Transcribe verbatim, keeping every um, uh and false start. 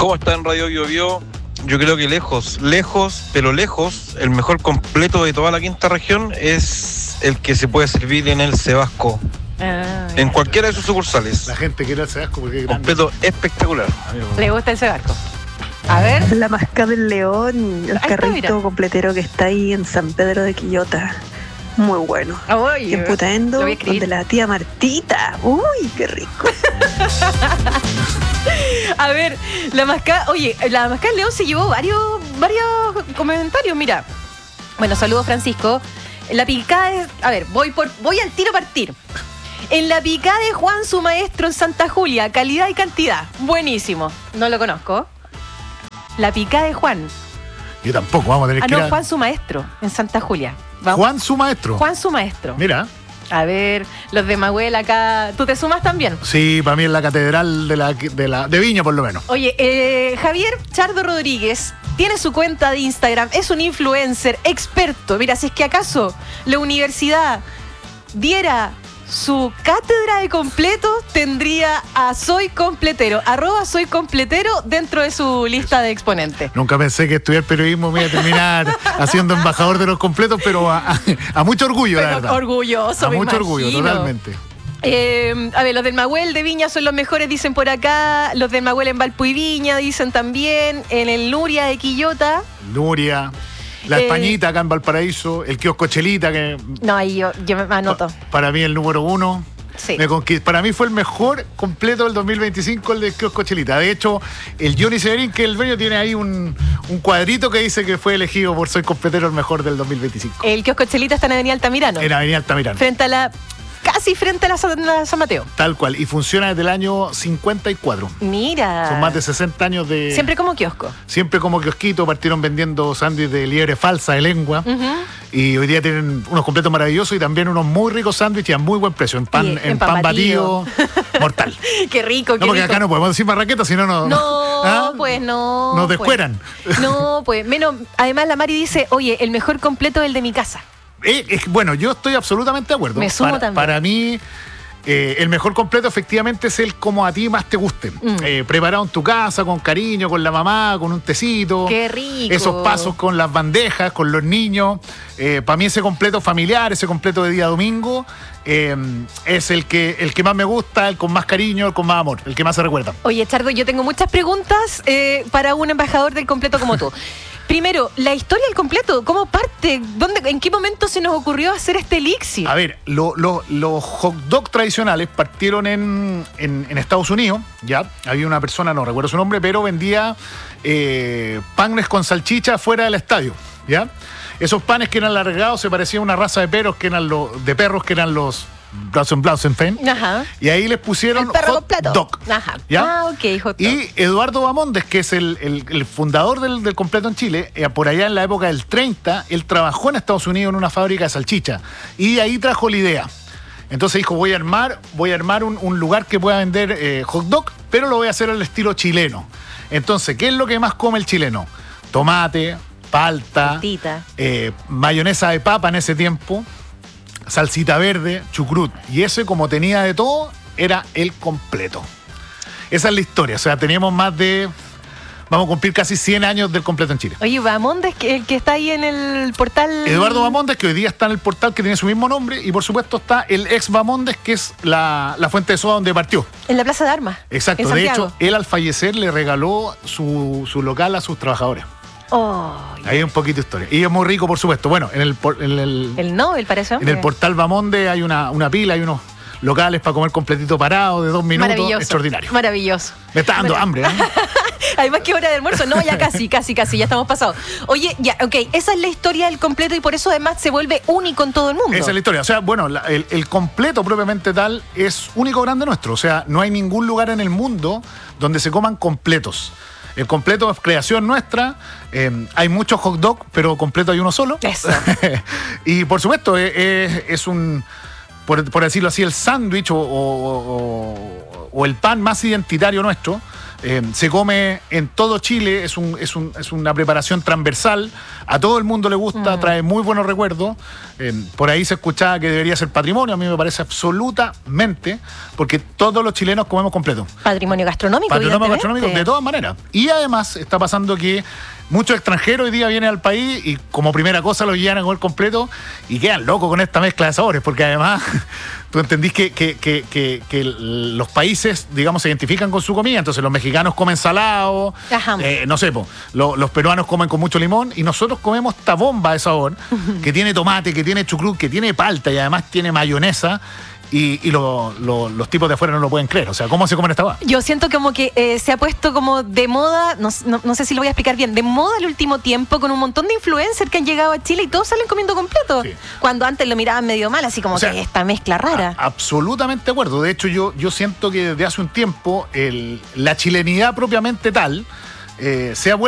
¿Cómo está en Radio Bio Bio? Yo creo que lejos, lejos, pero lejos, el mejor completo de toda la quinta región es el que se puede servir en el Sebasco. Ah, en cualquiera de sus sucursales. La gente quiere el Sebasco porque es grande. Completo espectacular. ¿Le gusta el Sebasco? A ver. La Mascada del León, el ahí carrito está, completero que está ahí en San Pedro de Quillota. Muy bueno. Uy, y en Putaendo, donde la tía Martita. Uy, qué rico. A ver, la Mascada, oye, la Mascada del León se llevó varios, varios comentarios, mira. Bueno, saludos Francisco. La picada de, a ver, voy por, voy al tiro a partir. En la picada de Juan, su maestro en Santa Julia, calidad y cantidad. Buenísimo. No lo conozco. La picada de Juan. Yo tampoco, vamos a tener ah, que no, ir a... Juan, su maestro en Santa Julia. Vamos. Juan, su maestro. Juan, su maestro. Mira. A ver, los de Mahuel acá. ¿Tú te sumas también? Sí, para mí es la catedral de la de, la, de Viña, por lo menos. Oye, eh, Javier Chardo Rodríguez tiene su cuenta de Instagram, es un influencer experto. Mira, si es que acaso la universidad diera su cátedra de completos, tendría a Soy Completero, arroba Soy Completero dentro de su lista de exponentes. Nunca pensé que estudiar periodismo me iba a terminar haciendo embajador de los completos, pero a, a, a mucho orgullo, pero la verdad. Orgulloso, a me mucho imagino. orgullo, totalmente. Eh, a ver, los del Mahuel de Viña son los mejores, dicen por acá. Los del Mahuel en Valpo y Viña dicen también. En el Nuria de Quillota. Nuria. La eh, Españita acá en Valparaíso. El kiosco Chelita que... No, ahí yo, yo me anoto. Pa, para mí el número uno. Sí. Me conquist- para mí fue el mejor completo del dos mil veinticinco, el de kiosco Chelita. De hecho, el Johnny Severín, que es el dueño, tiene ahí un, un cuadrito que dice que fue elegido por Soy Completero el mejor del dos mil veinticinco. El kiosco Chelita está en Avenida Altamirano. En Avenida Altamirano. Frente a la... Casi frente a la, la San Mateo. Tal cual. Y funciona desde el año cincuenta y cuatro. Mira. Son más de sesenta años de... Siempre como kiosco. Siempre como kiosquito. Partieron vendiendo sándwiches de liebre falsa, de lengua. Uh-huh. Y hoy día tienen unos completos maravillosos y también unos muy ricos sándwiches a muy buen precio. En pan, en, en pan, pan batido. batido mortal. Qué rico, qué No, porque rico. acá no podemos decir marraqueta, si no nos... No, ¿ah? Pues no. Nos descueran. Pues. No, pues menos... Además la Mari dice, oye, el mejor completo es el de mi casa. Eh, eh, bueno, yo estoy absolutamente de acuerdo. Me sumo para, también. Para mí... Eh, el mejor completo efectivamente es el como a ti más te guste. Mm. Eh, preparado en tu casa, con cariño, con la mamá, con un tecito. ¡Qué rico! Esos pasos con las bandejas, con los niños. Eh, para mí ese completo familiar, ese completo de día domingo, eh, es el que, el que más me gusta, el con más cariño, el con más amor, el que más se recuerda. Oye, Chardo, yo tengo muchas preguntas eh, para un embajador del completo como tú. Primero, la historia del completo, ¿cómo parte? ¿Dónde, ¿En qué momento se nos ocurrió hacer este elixir? A ver, lo, lo, los hot dog tradicionales partieron en, en, en Estados Unidos, ya. Había una persona, no recuerdo su nombre, pero vendía eh, panes con salchicha fuera del estadio, ya. Esos panes que eran alargados se parecían a una raza de perros que eran los, de perros que eran los Blausenblausenfein. Ajá. Y ahí les pusieron hot dog. Ajá. ¿Ya? Ah, ok, hot dog. Y Eduardo Bamondes, que es el, el, el fundador del, del completo en Chile, eh, por allá en la época del treinta, él trabajó en Estados Unidos en una fábrica de salchicha. Y ahí trajo la idea. Entonces dijo, voy a armar, voy a armar un, un lugar que pueda vender eh, hot dog, pero lo voy a hacer al estilo chileno. Entonces, ¿qué es lo que más come el chileno? Tomate, palta, eh, mayonesa de papa en ese tiempo, salsita verde, chucrut. Y ese, como tenía de todo, era el completo. Esa es la historia. O sea, teníamos más de... Vamos a cumplir casi cien años del completo en Chile. Oye, Bamondes, que, que está ahí en el portal... Eduardo Bamondes, que hoy día está en el portal que tiene su mismo nombre. Y por supuesto está el ex Bamondes, que es la, la fuente de soda donde partió. En la Plaza de Armas. Exacto. De hecho, él al fallecer le regaló su, su local a sus trabajadores. Oh, Ahí hay un poquito de historia. Y es muy rico, por supuesto. Bueno, en el... En el, el Nobel, para eso. En el portal Bamondes hay una, una pila, hay unos locales para comer completito parado de dos minutos. Maravilloso. Extraordinario. Maravilloso. Me está dando hambre, ¿eh? Además, ¿qué hora de almuerzo? No, ya casi, casi, casi, ya estamos pasados. Oye, ya, ok, esa es la historia del completo y por eso además se vuelve único en todo el mundo. Esa es la historia. O sea, bueno, la, el, el completo propiamente tal es único grande nuestro. O sea, no hay ningún lugar en el mundo donde se coman completos. El completo es creación nuestra. Eh, hay muchos hot dog, pero completo hay uno solo. Eso. Y por supuesto, es, es, es un, por, por decirlo así, el sándwich o, o, o, o el pan más identitario nuestro. Eh, se come en todo Chile, es, un, es, un, es una preparación transversal, a todo el mundo le gusta, mm. trae muy buenos recuerdos. Eh, por ahí se escuchaba que debería ser patrimonio, a mí me parece absolutamente, porque todos los chilenos comemos completo. Patrimonio gastronómico. Patrimonio gastronómico, de todas maneras. Y además está pasando que muchos extranjeros hoy día vienen al país y como primera cosa lo llevan a comer completo y quedan locos con esta mezcla de sabores, porque además tú entendís que, que, que, que, que los países, digamos, se identifican con su comida. Entonces los mexicanos comen salado, eh, no sé, po, lo, los peruanos comen con mucho limón y nosotros comemos esta bomba de sabor que tiene tomate, que tiene chucrut, que tiene palta y además tiene mayonesa. Y, y lo, lo, los tipos de afuera no lo pueden creer. O sea, ¿cómo se comen esta va? Yo siento como que eh, se ha puesto como de moda, no, no, no sé si lo voy a explicar bien, de moda el último tiempo con un montón de influencers que han llegado a Chile y todos salen comiendo completo. Sí. Cuando antes lo miraban medio mal, así como o sea, que esta mezcla rara. A, absolutamente de acuerdo. De hecho, yo, yo siento que desde hace un tiempo el, la chilenidad propiamente tal eh, se ha vuelto